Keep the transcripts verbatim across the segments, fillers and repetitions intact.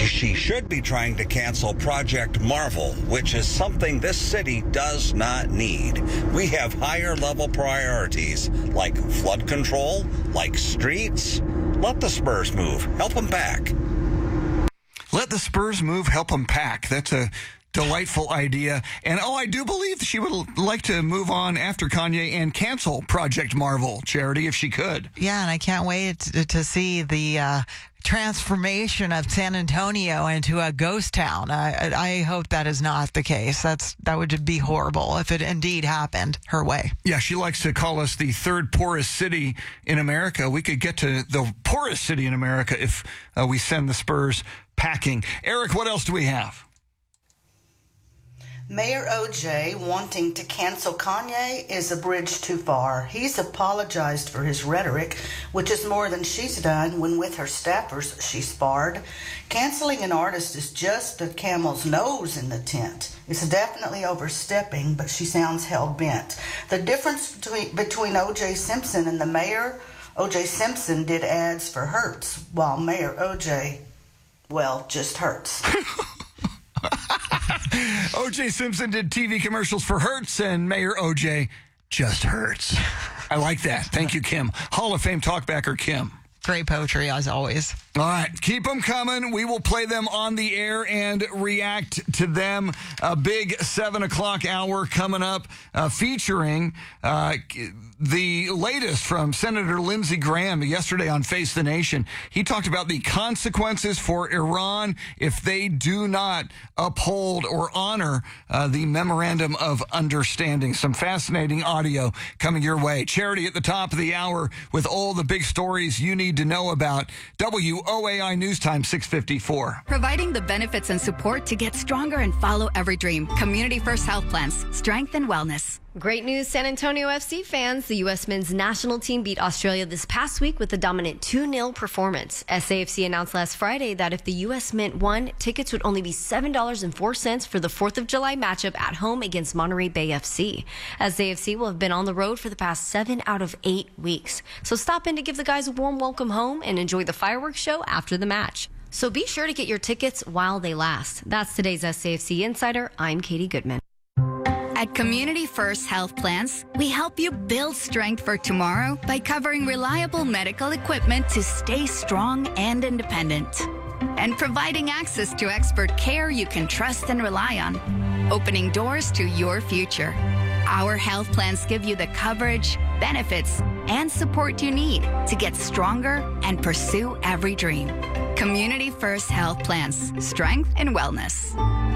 She should be trying to cancel Project Marvel, which is something this city does not need. We have higher level priorities like flood control, like streets. Let the Spurs move. Help them pack. Let the Spurs move. Help them pack. That's a delightful idea. And, oh, I do believe she would like to move on after Kanye and cancel Project Marvel, Charity, if she could. Yeah, and I can't wait to, to see the uh, transformation of San Antonio into a ghost town. I, I hope that is not the case. That's That would be horrible if it indeed happened her way. Yeah, she likes to call us the third poorest city in America. We could get to the poorest city in America if uh, we send the Spurs packing. Eric, what else do we have? Mayor O J wanting to cancel Kanye is a bridge too far. He's apologized for his rhetoric, which is more than she's done when with her staffers she sparred. Canceling an artist is just a camel's nose in the tent. It's definitely overstepping, but she sounds hell-bent. The difference between, between O J Simpson and the mayor, O J Simpson did ads for Hertz, while Mayor O J, well, just hurts. O J Simpson did T V commercials for Hertz, and Mayor O J just hurts. I like that. Thank you, Kim. Hall of Fame talkbacker, Kim. Great poetry, as always. All right, keep them coming. We will play them on the air and react to them. A big seven o'clock hour coming up uh, featuring uh, the latest from Senator Lindsey Graham yesterday on Face the Nation. He talked about the consequences for Iran if they do not uphold or honor uh, the Memorandum of Understanding. Some fascinating audio coming your way. Charity at the top of the hour with all the big stories you need to know about. W O A I News Time six fifty-four. Providing the benefits and support to get stronger and follow every dream. Community First Health Plans. Strength and wellness. Great news, San Antonio F C fans. The U S men's national team beat Australia this past week with a dominant two nil performance. S A F C announced last Friday that if the U S men won, tickets would only be seven dollars and four cents for the fourth of July matchup at home against Monterey Bay F C. S A F C will have been on the road for the past seven out of eight weeks. So stop in to give the guys a warm welcome home and enjoy the fireworks show after the match. So be sure to get your tickets while they last. That's today's S A F C Insider. I'm Katie Goodman. At Community First Health Plans, we help you build strength for tomorrow by covering reliable medical equipment to stay strong and independent, and providing access to expert care you can trust and rely on, opening doors to your future. Our health plans give you the coverage, benefits, and support you need to get stronger and pursue every dream. Community First Health Plans, strength and wellness.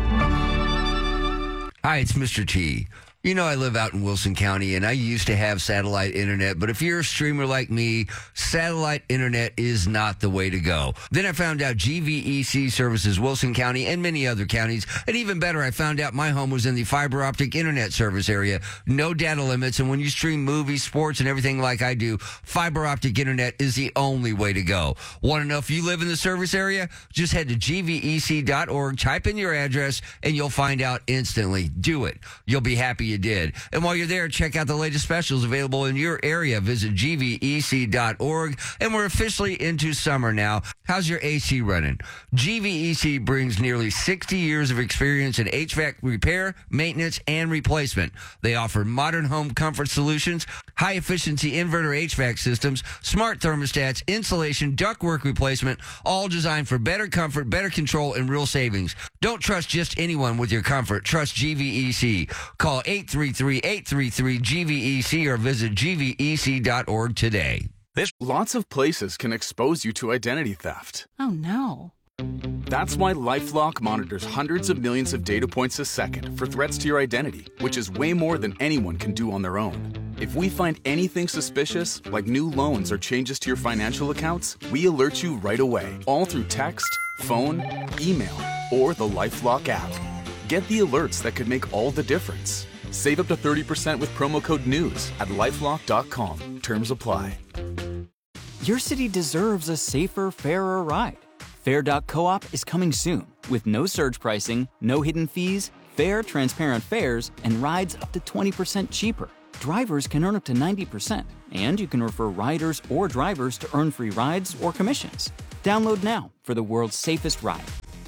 Hi, it's Mister T. You know, I live out in Wilson County, and I used to have satellite internet, but if you're a streamer like me, satellite internet is not the way to go. Then I found out G V E C services Wilson County and many other counties, and even better, I found out my home was in the fiber optic internet service area. No data limits, and when you stream movies, sports, and everything like I do, fiber optic internet is the only way to go. Want to know if you live in the service area? Just head to G V E C dot org, type in your address, and you'll find out instantly. Do it. You'll be happy you did. And while you're there, check out the latest specials available in your area. Visit G V E C dot org. And we're officially into summer now. How's your A C running? G V E C brings nearly sixty years of experience in H V A C repair, maintenance, and replacement. They offer modern home comfort solutions, high-efficiency inverter H V A C systems, smart thermostats, insulation, ductwork replacement, all designed for better comfort, better control, and real savings. Don't trust just anyone with your comfort. Trust G V E C. Call eight three three, eight three three, G V E C or visit G V E C dot org today. Lots of places can expose you to identity theft. Oh, no. That's why LifeLock monitors hundreds of millions of data points a second for threats to your identity, which is way more than anyone can do on their own. If we find anything suspicious, like new loans or changes to your financial accounts, we alert you right away, all through text, phone, email, or the LifeLock app. Get the alerts that could make all the difference. Save up to thirty percent with promo code NEWS at lifelock dot com. Terms apply. Your city deserves a safer, fairer ride. Fair dot coop is coming soon with no surge pricing, no hidden fees, fair, transparent fares, and rides up to twenty percent cheaper. Drivers can earn up to ninety percent, and you can refer riders or drivers to earn free rides or commissions. Download now for the world's safest ride.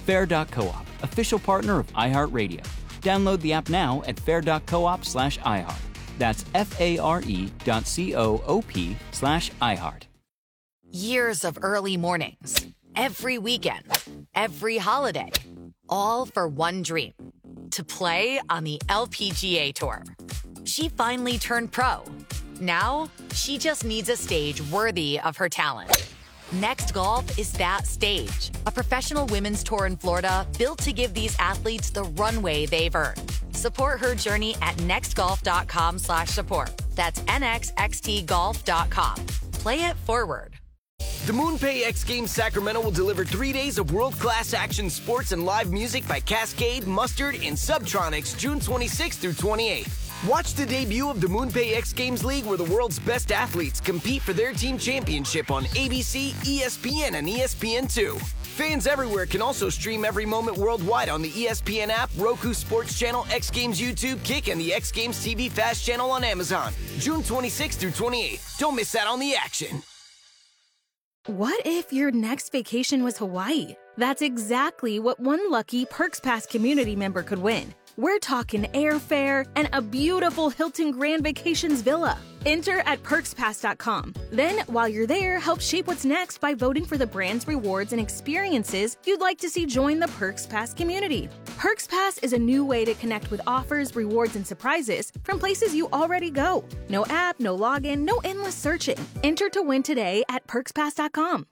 Fair dot coop, official partner of iHeartRadio. Download the app now at fair dot coop slash iHeart. That's F-A-R-E dot C-O-O-P slash iHeart. Years of early mornings, every weekend, every holiday, all for one dream, to play on the L P G A Tour. She finally turned pro. Now, she just needs a stage worthy of her talent. Next Golf is that stage, a professional women's tour in Florida built to give these athletes the runway they've earned. Support her journey at nextgolf.com slash support. That's nxxt golf dot com. Play it forward. The MoonPay X Games Sacramento will deliver three days of world-class action sports and live music by Cascade, Mustard, and Subtronics June twenty-sixth through twenty-eighth. Watch the debut of the MoonPay X Games League, where the world's best athletes compete for their team championship on A B C, E S P N, and E S P N two. Fans everywhere can also stream every moment worldwide on the E S P N app, Roku Sports Channel, X Games YouTube, Kick, and the X Games T V Fast Channel on Amazon. June twenty-sixth through twenty-eighth. Don't miss out on the action. What if your next vacation was Hawaii? That's exactly what one lucky Perks Pass community member could win. We're talking airfare and a beautiful Hilton Grand Vacations villa. Enter at perks pass dot com. Then, while you're there, help shape what's next by voting for the brand's rewards and experiences you'd like to see join the Perks Pass community. Perks Pass is a new way to connect with offers, rewards, and surprises from places you already go. No app, no login, no endless searching. Enter to win today at perks pass dot com.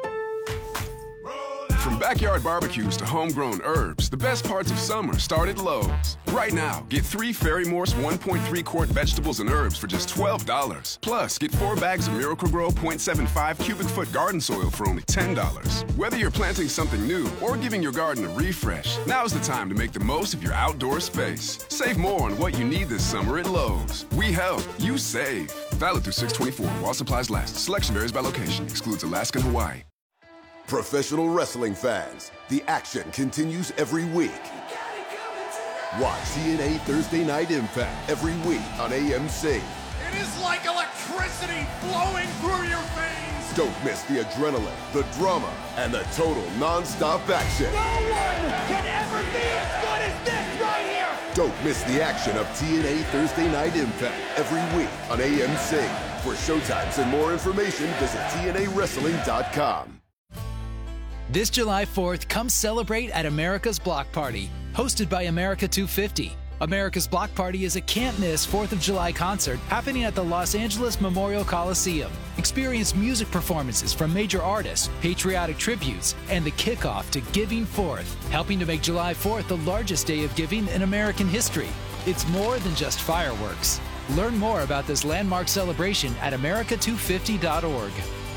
From backyard barbecues to homegrown herbs, the best parts of summer start at Lowe's. Right now, get three Ferry Morse one point three quart vegetables and herbs for just twelve dollars. Plus, get four bags of Miracle-Gro point seven five cubic foot garden soil for only ten dollars. Whether you're planting something new or giving your garden a refresh, now's the time to make the most of your outdoor space. Save more on what you need this summer at Lowe's. We help, you save. Valid through six twenty-four while supplies last. Selection varies by location. Excludes Alaska and Hawaii. Professional wrestling fans, the action continues every week. Watch T N A Thursday Night Impact every week on A M C. It is like electricity flowing through your veins. Don't miss the adrenaline, the drama, and the total non-stop action. No one can ever be as good as this right here. Don't miss the action of T N A Thursday Night Impact every week on A M C. For showtimes and more information, visit T N A wrestling dot com. This July fourth, come celebrate at America's Block Party, hosted by America two fifty. America's Block Party is a can't-miss fourth of July concert happening at the Los Angeles Memorial Coliseum. Experience music performances from major artists, patriotic tributes, and the kickoff to Giving Fourth, helping to make July fourth the largest day of giving in American history. It's more than just fireworks. Learn more about this landmark celebration at america two fifty dot org.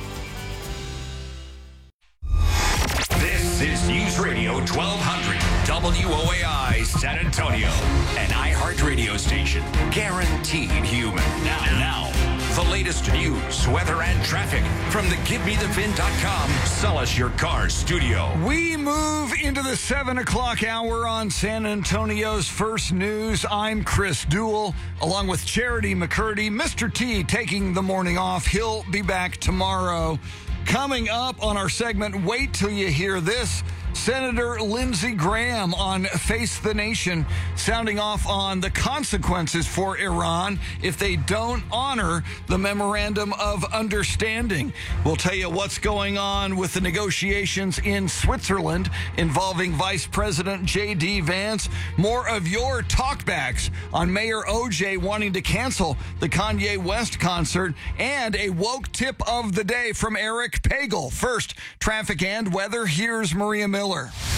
This is News Radio twelve hundred W O A I San Antonio, an iHeart radio station, guaranteed human. Now, now, the latest news, weather, and traffic from the give me the vin dot com Sell Us Your Car studio. We move into the seven o'clock hour on San Antonio's First News. I'm Chris Duell, along with Charity McCurdy. Mister T taking the morning off. He'll be back tomorrow. Coming up on our segment, wait till you hear this. Senator Lindsey Graham on Face the Nation, sounding off on the consequences for Iran if they don't honor the Memorandum of Understanding. We'll tell you what's going on with the negotiations in Switzerland involving Vice President J D. Vance. More of your talkbacks on Mayor O J wanting to cancel the Kanye West concert, and a woke tip of the day from Eric Pagel. First, traffic and weather. Here's Maria Miller.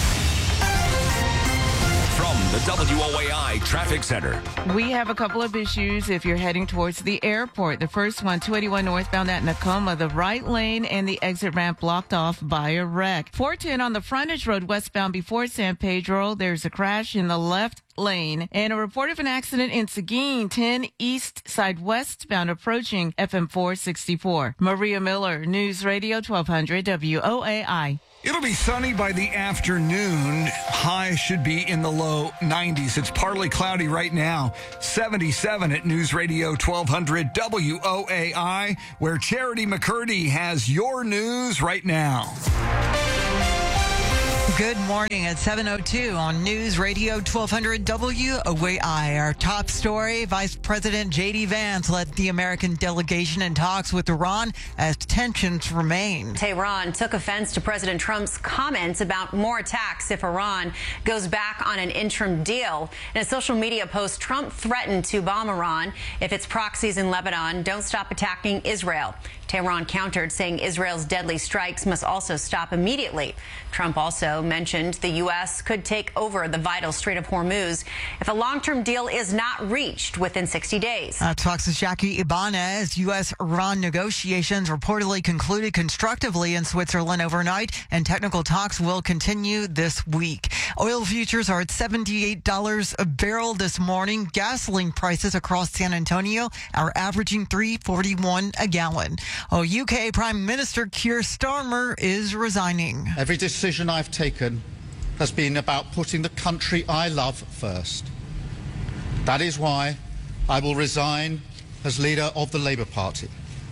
From the W O A I Traffic Center. We have a couple of issues if you're heading towards the airport. The first one, two eighty-one northbound at Nakoma. The right lane and the exit ramp blocked off by a wreck. four ten on the frontage road westbound before San Pedro. There's a crash in the left lane. And a report of an accident in Seguin, ten east side westbound approaching F M four sixty-four. Maria Miller, News Radio twelve hundred W O A I. It'll be sunny by the afternoon. High should be in the low nineties. It's partly cloudy right now. seventy-seven at News Radio twelve hundred W O A I, where Charity McCurdy has your news right now. Good morning at seven oh two on News Radio twelve hundred W O A I. Our top story, Vice President J D. Vance led the American delegation in talks with Iran as tensions remain. Tehran took offense to President Trump's comments about more attacks if Iran goes back on an interim deal. In a social media post, Trump threatened to bomb Iran if its proxies in Lebanon don't stop attacking Israel. Tehran countered, saying Israel's deadly strikes must also stop immediately. Trump also mentioned the U S could take over the vital Strait of Hormuz if a long-term deal is not reached within sixty days. That's Fox's Jackie Ibanez. U S Iran negotiations reportedly concluded constructively in Switzerland overnight, and technical talks will continue this week. Oil futures are at seventy-eight dollars a barrel this morning. Gasoline prices across San Antonio are averaging three forty-one a gallon. Oh, U K Prime Minister Keir Starmer is resigning. Every decision I've taken has been about putting the country I love first. That is why I will resign as leader of the Labour Party.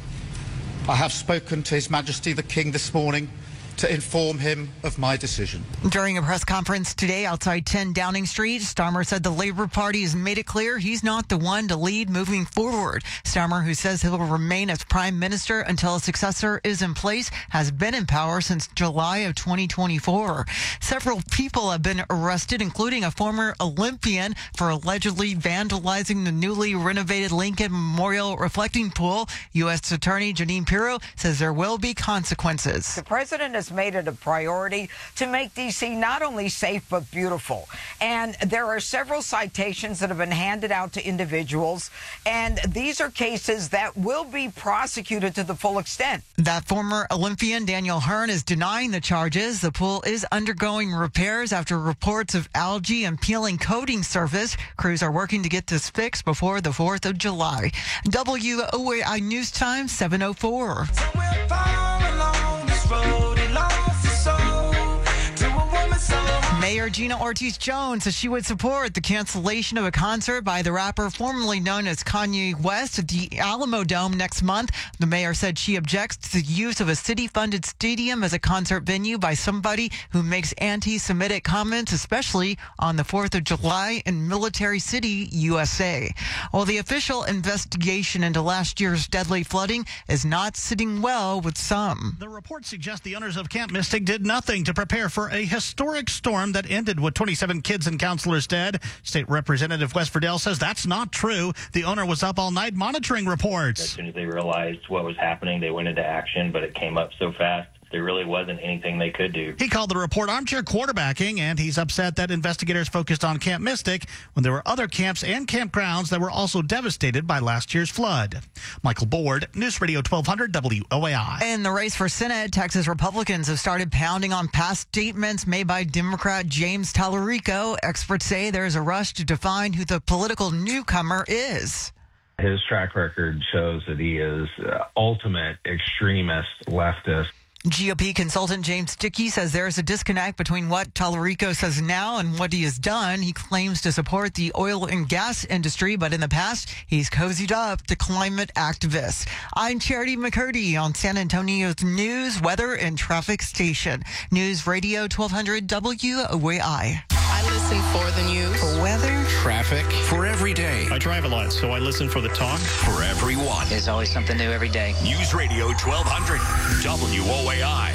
I have spoken to His Majesty the King this morning to inform him of my decision. During a press conference today outside ten Downing Street, Starmer said the Labour Party has made it clear he's not the one to lead moving forward. Starmer, who says he'll remain as Prime Minister until a successor is in place, has been in power since July of twenty twenty-four. Several people have been arrested, including a former Olympian, for allegedly vandalizing the newly renovated Lincoln Memorial reflecting pool. U S Attorney Janine Pirro says there will be consequences. The president has made it a priority to make D C not only safe but beautiful. And there are several citations that have been handed out to individuals, and these are cases that will be prosecuted to the full extent. That former Olympian, Daniel Hearn, is denying the charges. The pool is undergoing repairs after reports of algae and peeling coating surface. Crews are working to get this fixed before the fourth of July. W O A I News Time, seven oh four. Mayor Gina Ortiz-Jones says she would support the cancellation of a concert by the rapper formerly known as Kanye West at the Alamo Dome next month. The mayor said she objects to the use of a city-funded stadium as a concert venue by somebody who makes anti-Semitic comments, especially on the fourth of July in Military City, U S A. Well, the official investigation into last year's deadly flooding is not sitting well with some. The report suggests the owners of Camp Mystic did nothing to prepare for a historic storm that ended with twenty-seven kids and counselors dead. State Representative Wes Verdell says that's not true. The owner was up all night monitoring reports. As soon as they realized what was happening, they went into action, but it came up so fast. There really wasn't anything they could do. He called the report armchair quarterbacking, and he's upset that investigators focused on Camp Mystic when there were other camps and campgrounds that were also devastated by last year's flood. Michael Board, News Radio twelve hundred W O A I. In the race for Senate, Texas Republicans have started pounding on past statements made by Democrat James Tallarico. Experts say there's a rush to define who the political newcomer is. His track record shows that he is uh, ultimate extremist leftist. G O P consultant James Dickey says there is a disconnect between what Tallarico says now and what he has done. He claims to support the oil and gas industry, but in the past, he's cozied up to climate activists. I'm Charity McCurdy on San Antonio's news, weather, and traffic station. News Radio twelve hundred W O A I. I listen for the news, for weather, traffic, for every day. I drive a lot, so I listen for the talk. For everyone. There's always something new every day. News Radio twelve hundred W O A I.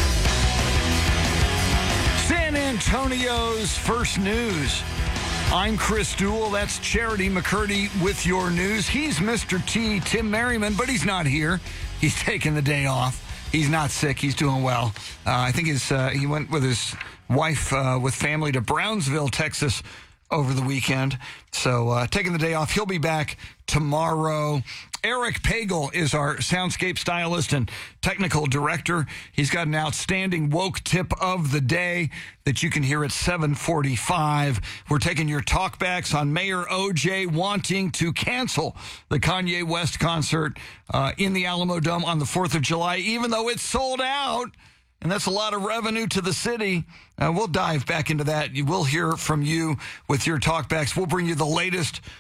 San Antonio's first news. I'm Chris Duell. That's Charity McCurdy with your news. He's Mister T, Tim Merriman, but he's not here. He's taking the day off. He's not sick. He's doing well. Uh, I think his uh, he went with his wife uh, with family to Brownsville, Texas over the weekend. So uh, taking the day off. He'll be back tomorrow. Eric Pagel is our soundscape stylist and technical director. He's got an outstanding woke tip of the day that you can hear at seven forty-five. We're taking your talkbacks on Mayor O J wanting to cancel the Kanye West concert uh, in the Alamo Dome on the fourth of July, even though it's sold out. And that's a lot of revenue to the city. Uh, we'll dive back into that. You will hear from you with your talkbacks. We'll bring you the latest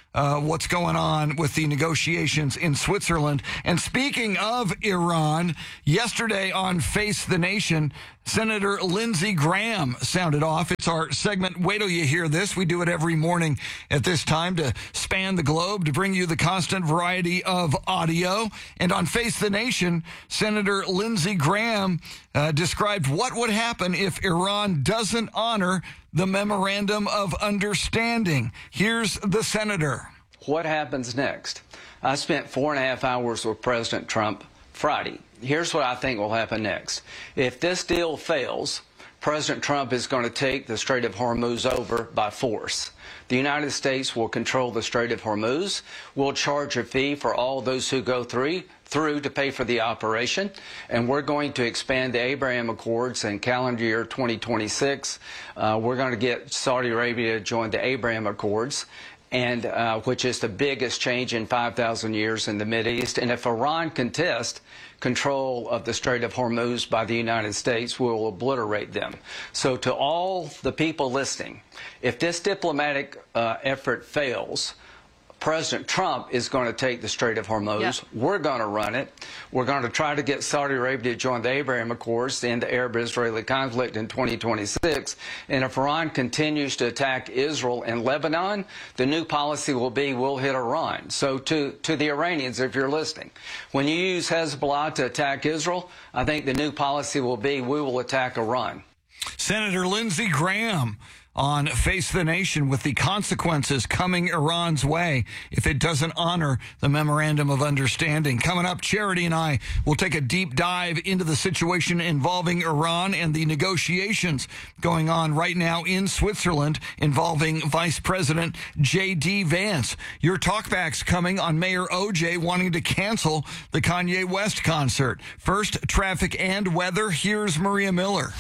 uh, what's going on with the negotiations in Switzerland. And speaking of Iran, yesterday on Face the Nation, Senator Lindsey Graham sounded off. It's our segment, Wait Till You Hear This. We do it every morning at this time to span the globe, to bring you the constant variety of audio. And on Face the Nation, Senator Lindsey Graham uh, described what would happen if Iran doesn't honor the Memorandum of Understanding. Here's the senator. What happens next? I spent four and a half hours with President Trump Friday. Here's what I think will happen next. If this deal fails, President Trump is going to take the Strait of Hormuz over by force. The United States will control the Strait of Hormuz. We'll charge a fee for all those who go through, through to pay for the operation. And we're going to expand the Abraham Accords in calendar year twenty twenty-six. Uh, we're going to get Saudi Arabia to join the Abraham Accords, and uh, which is the biggest change in five thousand years in the Mideast. And if Iran contests control of the Strait of Hormuz by the United States, we will obliterate them. So to all the people listening, if this diplomatic uh, effort fails, President Trump is going to take the Strait of Hormuz. Yeah. We're going to run it. We're going to try to get Saudi Arabia to join the Abraham Accords to end the Arab-Israeli conflict in twenty twenty-six. And if Iran continues to attack Israel and Lebanon, the new policy will be we'll hit Iran. So to, to the Iranians, if you're listening, when you use Hezbollah to attack Israel, I think the new policy will be we will attack Iran. Senator Lindsey Graham on Face the Nation with the consequences coming Iran's way if it doesn't honor the Memorandum of Understanding. Coming up, Charity and I will take a deep dive into the situation involving Iran and the negotiations going on right now in Switzerland involving Vice President J D. Vance. Your talkbacks coming on Mayor O J wanting to cancel the Kanye West concert. First, traffic and weather. Here's Maria Miller.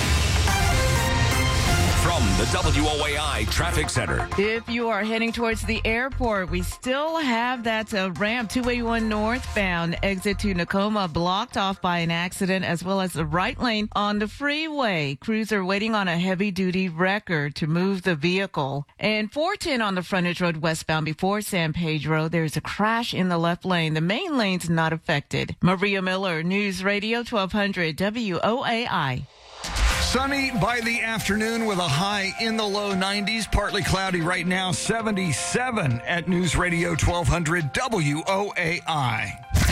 From the W O A I Traffic Center. If you are heading towards the airport, we still have that uh, ramp two eighty-one northbound exit to Tacoma blocked off by an accident, as well as the right lane on the freeway. Crews are waiting on a heavy-duty wrecker to move the vehicle. And four ten on the frontage road westbound before San Pedro, there's a crash in the left lane. The main lane's not affected. Maria Miller, News Radio twelve hundred W O A I. Sunny by the afternoon with a high in the low nineties. Partly cloudy right now, seventy-seven at News Radio twelve hundred W O A I.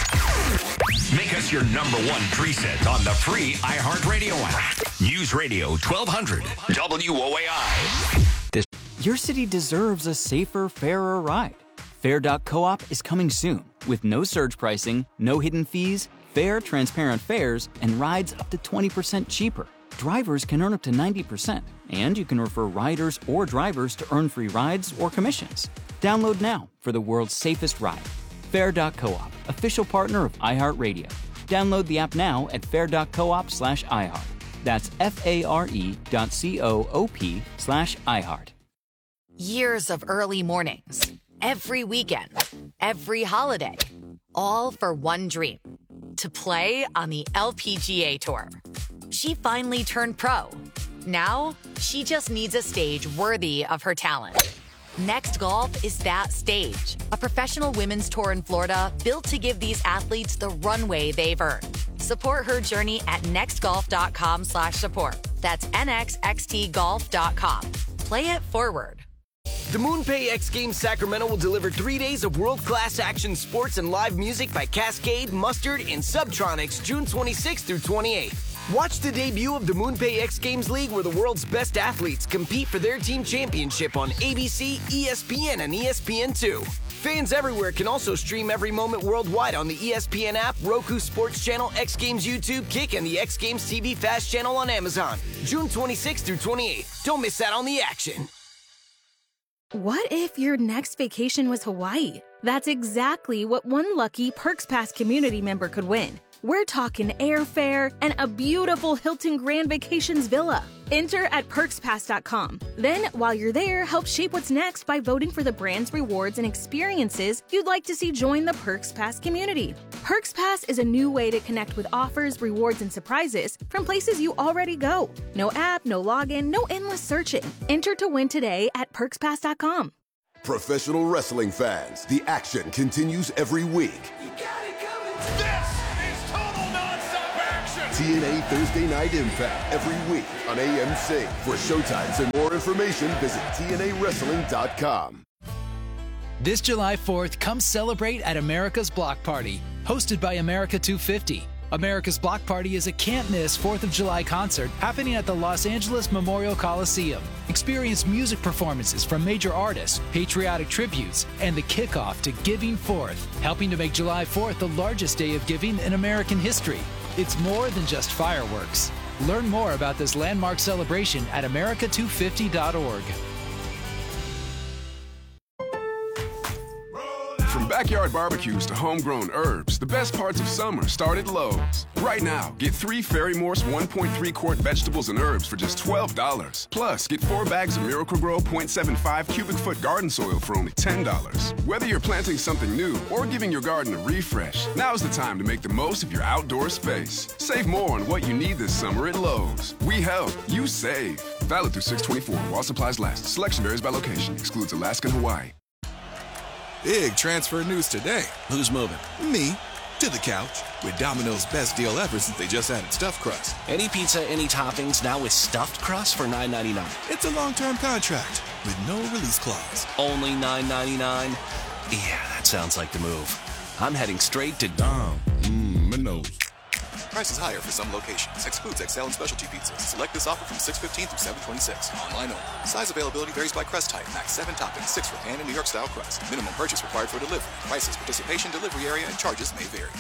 Make us your number one preset on the free iHeartRadio app. News Radio twelve hundred W O A I. This- your city deserves a safer, fairer ride. Fair dot coop is coming soon with no surge pricing, no hidden fees, fair, transparent fares, and rides up to twenty percent cheaper. Drivers can earn up to ninety percent, and you can refer riders or drivers to earn free rides or commissions. Download now for the world's safest ride. Fair dot coop, official partner of iHeartRadio. Download the app now at fair dot coop slash iHeart. That's F-A-R-E dot C-O-O-P slash iHeart. Years of early mornings, every weekend, every holiday, all for one dream, to play on the L P G A Tour. She finally turned pro. Now, she just needs a stage worthy of her talent. Next Golf is that stage. A professional women's tour in Florida built to give these athletes the runway they've earned. Support her journey at nextgolf.com slash support. That's N X X T golf dot com. Play it forward. The MoonPay X Games Sacramento will deliver three days of world-class action sports and live music by Cascade, Mustard, and Subtronics June twenty-sixth through twenty-eighth. Watch the debut of the MoonPay X Games League, where the world's best athletes compete for their team championship on A B C, E S P N, and E S P N two. Fans everywhere can also stream every moment worldwide on the E S P N app, Roku Sports Channel, X Games YouTube, Kick, and the X Games T V Fast Channel on Amazon. June twenty-sixth through twenty-eighth. Don't miss out on the action. What if your next vacation was Hawaii? That's exactly what one lucky Perks Pass community member could win. We're talking airfare and a beautiful Hilton Grand Vacations villa. Enter at perks pass dot com. Then, while you're there, help shape what's next by voting for the brands, rewards, and experiences you'd like to see join the Perks Pass community. Perks Pass is a new way to connect with offers, rewards, and surprises from places you already go. No app, no login, no endless searching. Enter to win today at perks pass dot com. Professional wrestling fans, the action continues every week. This is total nonstop action. T N A Thursday Night Impact every week on A M C. For showtimes and more information, visit T N A wrestling dot com. This July fourth, come celebrate at America's Block Party, hosted by America two fifty. America's Block Party is a can't-miss fourth of July concert happening at the Los Angeles Memorial Coliseum. Experience music performances from major artists, patriotic tributes, and the kickoff to Giving Fourth, helping to make July fourth the largest day of giving in American history. It's more than just fireworks. Learn more about this landmark celebration at America two fifty dot org. From backyard barbecues to homegrown herbs, the best parts of summer start at Lowe's. Right now, get three Fairy Morse one point three quart vegetables and herbs for just twelve dollars. Plus, get four bags of Miracle-Gro point seven five cubic foot garden soil for only ten dollars. Whether you're planting something new or giving your garden a refresh, now's the time to make the most of your outdoor space. Save more on what you need this summer at Lowe's. We help, you save. Valid through six twenty-four while supplies last. Selection varies by location. Excludes Alaska and Hawaii. Big transfer news today. Who's moving? Me. To the couch. With Domino's best deal ever since they just added stuffed crust. Any pizza, any toppings, now with stuffed crust for nine ninety-nine. It's a long-term contract with no release clause. Only nine ninety-nine? Yeah, that sounds like the move. I'm heading straight to Dom. Mmm, Minos. Prices higher for some locations. Excludes X L and specialty pizzas. Select this offer from six fifteen through seven twenty-six. Online only. Size availability varies by crust type. Max seven toppings, six for pan and New York style crust. Minimum purchase required for delivery. Prices, participation, delivery area, and charges may vary.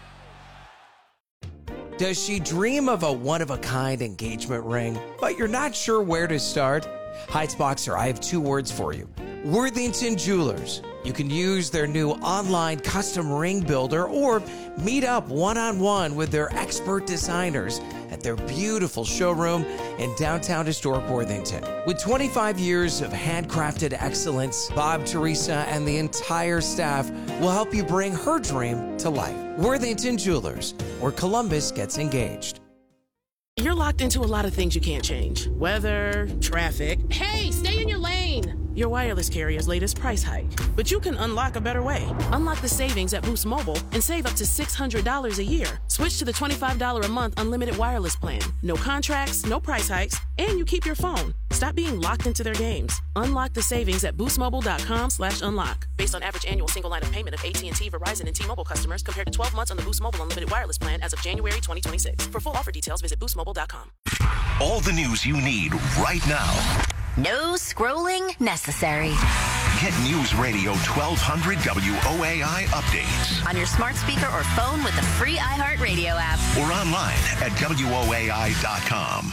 Does she dream of a one-of-a-kind engagement ring, but you're not sure where to start? Heights Boxer, I have two words for you. Worthington Jewelers. You can use their new online custom ring builder or meet up one-on-one with their expert designers at their beautiful showroom in downtown historic Worthington. With twenty-five years of handcrafted excellence, Bob, Teresa, and the entire staff will help you bring her dream to life. Worthington Jewelers, where Columbus gets engaged. You're locked into a lot of things you can't change. Weather, traffic. Hey, stay in your lane! Your wireless carrier's latest price hike. But you can unlock a better way. Unlock the savings at Boost Mobile and save up to six hundred dollars a year. Switch to the twenty-five dollars a month unlimited wireless plan. No contracts, no price hikes, and you keep your phone. Stop being locked into their games. Unlock the savings at boostmobile.com slash unlock. Based on average annual single line of payment of A T and T, Verizon, and T-Mobile customers compared to twelve months on the Boost Mobile unlimited wireless plan as of January twenty twenty-six. For full offer details, visit boost mobile dot com. All the news you need right now. No scrolling necessary. Get News Radio twelve hundred W O A I updates. On your smart speaker or phone with the free iHeartRadio app. Or online at W O A I dot com.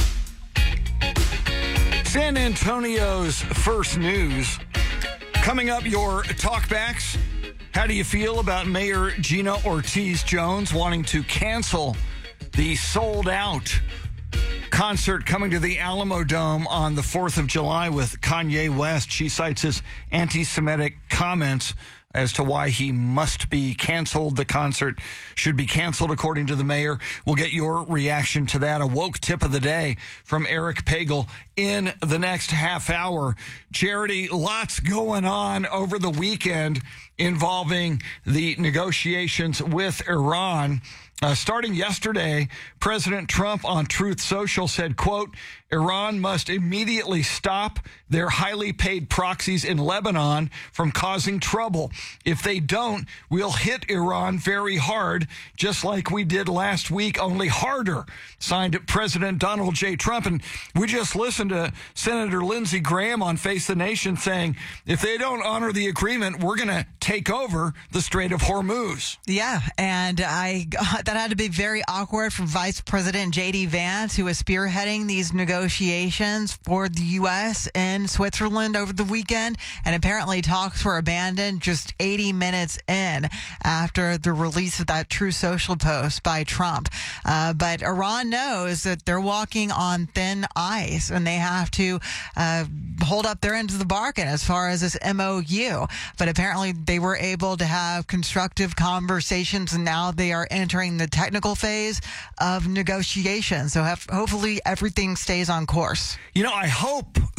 San Antonio's first news. Coming up, your talkbacks. How do you feel about Mayor Gina Ortiz-Jones wanting to cancel the sold-out concert coming to the Alamo Dome on the fourth of July with Kanye West? She cites his anti-Semitic comments as to why he must be canceled. The concert should be canceled, according to the mayor. We'll get your reaction to that. A woke tip of the day from Eric Pagel in the next half hour. Charity, lots going on over the weekend involving the negotiations with Iran. Uh, starting yesterday, President Trump on Truth Social said, quote, Iran must immediately stop their highly paid proxies in Lebanon from causing trouble. If they don't, we'll hit Iran very hard, just like we did last week, only harder. Signed President Donald J. Trump. And we just listened to Senator Lindsey Graham on Face the Nation saying, if they don't honor the agreement, we're going to take over the Strait of Hormuz. Yeah, and I that had to be very awkward for Vice President J D. Vance, who was spearheading these negotiations for the U S in Switzerland over the weekend. And apparently talks were abandoned just eighty minutes in after the release of that True Social post by Trump. Uh, but Iran knows that they're walking on thin ice and they have to uh, hold up their end of the bargain as far as this M O U. But apparently they were able to have constructive conversations, and now they are entering the technical phase of negotiation. So have, hopefully everything stays on course. You know, I hope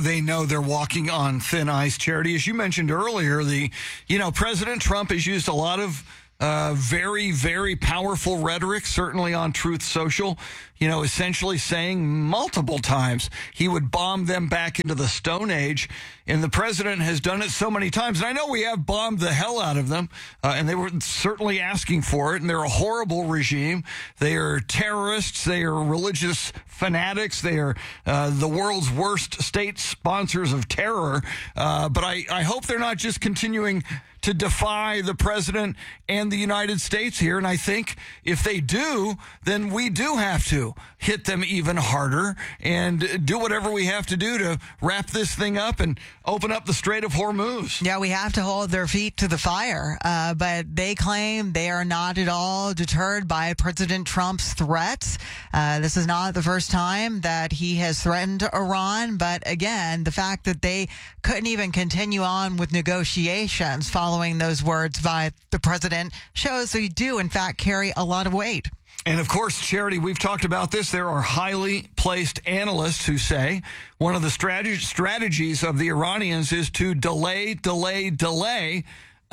they know they're walking on thin ice, Charity. As you mentioned earlier, the you know President Trump has used a lot of Uh, very, very powerful rhetoric, certainly on Truth Social, you know, essentially saying multiple times he would bomb them back into the Stone Age. And the president has done it so many times. And I know we have bombed the hell out of them, uh, and they were certainly asking for it. And they're a horrible regime. They are terrorists. They are religious fanatics. They are uh, the world's worst state sponsors of terror. Uh, but I, I hope they're not just continuing to defy the president and the United States here. And I think if they do, then we do have to hit them even harder and do whatever we have to do to wrap this thing up and open up the Strait of Hormuz. Yeah, we have to hold their feet to the fire. Uh, but they claim they are not at all deterred by President Trump's threats. Uh, this is not the first time that he has threatened Iran. But again, the fact that they couldn't even continue on with negotiations following those words by the president shows they do, in fact, carry a lot of weight. And of course, Charity, we've talked about this. There are highly placed analysts who say one of the strateg- strategies of the Iranians is to delay, delay, delay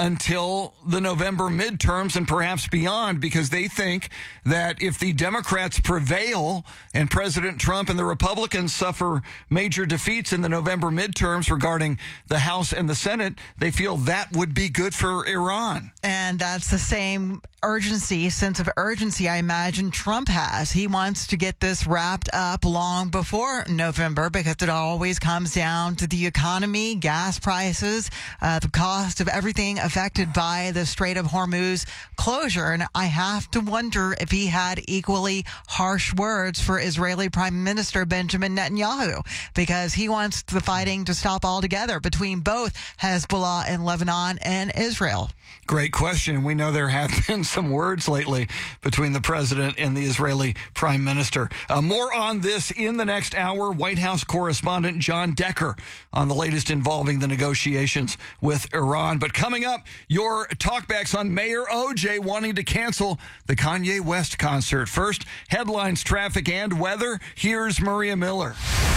until the November midterms and perhaps beyond, because they think that if the Democrats prevail and President Trump and the Republicans suffer major defeats in the November midterms regarding the House and the Senate, they feel that would be good for Iran. And that's the same urgency, sense of urgency, I imagine Trump has. He wants to get this wrapped up long before November because it always comes down to the economy, gas prices, uh, the cost of everything affected by the Strait of Hormuz closure. And I have to wonder if he had equally harsh words for Israeli Prime Minister Benjamin Netanyahu, because he wants the fighting to stop altogether between both Hezbollah in Lebanon and Israel. Great question. We know there have been some words lately between the president and the Israeli prime minister. Uh, more on this in the next hour. White House correspondent John Decker on the latest involving the negotiations with Iran. But coming up, your talkbacks on Mayor O J wanting to cancel the Kanye West concert. First, headlines, traffic, and weather. Here's Maria Miller.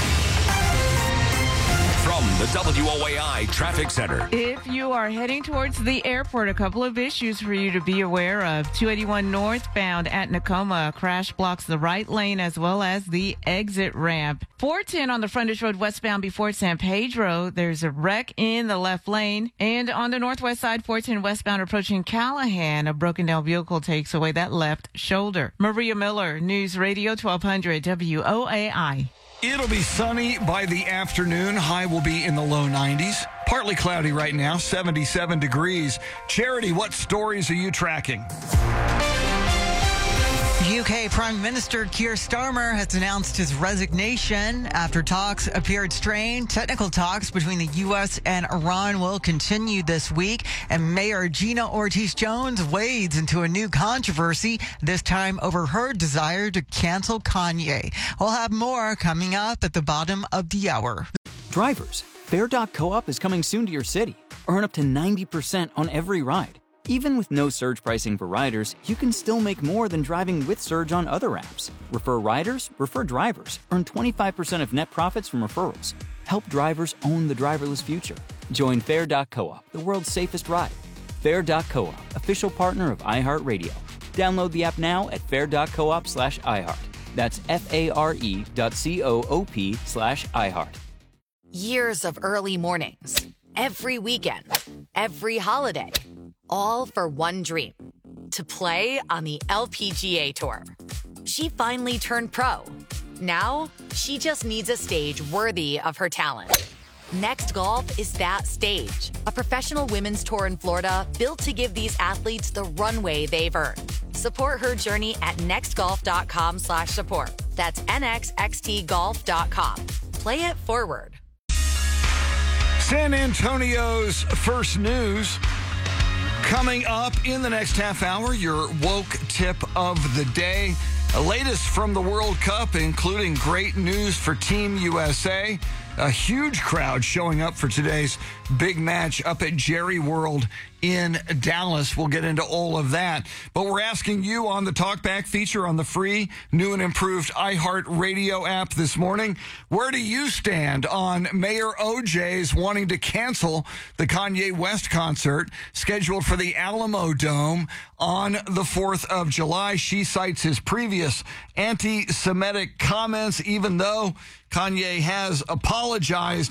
From the W O A I Traffic Center. If you are heading towards the airport, a couple of issues for you to be aware of. two eighty-one northbound at Nakoma, a crash blocks the right lane as well as the exit ramp. four ten on the frontage road westbound before San Pedro, there's a wreck in the left lane. And on the northwest side, four ten westbound approaching Callahan, a broken down vehicle takes away that left shoulder. Maria Miller, News Radio twelve hundred W O A I. It'll be sunny by the afternoon. High will be in the low nineties. Partly cloudy right now, seventy-seven degrees. Charity, what stories are you tracking? U K Prime Minister Keir Starmer has announced his resignation after talks appeared strained. Technical talks between the U S and Iran will continue this week, and Mayor Gina Ortiz-Jones wades into a new controversy, this time over her desire to cancel Kanye. We'll have more coming up at the bottom of the hour. Drivers, Fare dot co-op is coming soon to your city. Earn up to ninety percent on every ride. Even with no surge pricing for riders, you can still make more than driving with Surge on other apps. Refer riders, refer drivers. Earn twenty-five percent of net profits from referrals. Help drivers own the driverless future. Join Fare dot co-op, the world's safest ride. Fare dot co-op, official partner of iHeartRadio. Download the app now at fare dot coop slash iHeart. That's F-A-R-E dot C-O-O-P slash iHeart. Years of early mornings, every weekend, every holiday, all for one dream, to play on the L P G A Tour. She finally turned pro. Now, she just needs a stage worthy of her talent. Next Golf is that stage, a professional women's tour in Florida built to give these athletes the runway they've earned. Support her journey at nextgolf.com slash support. That's N X X T golf dot com. Play it forward. San Antonio's first news. Coming up in the next half hour, your woke tip of the day. The latest from the World Cup, including great news for Team U S A. A huge crowd showing up for today's big match up at Jerry World in Dallas. We'll get into all of that. But we're asking you on the Talkback feature on the free, new and improved iHeartRadio app this morning, where do you stand on Mayor O J's wanting to cancel the Kanye West concert scheduled for the Alamo Dome on the fourth of July? She cites his previous anti-Semitic comments, even though Kanye has apologized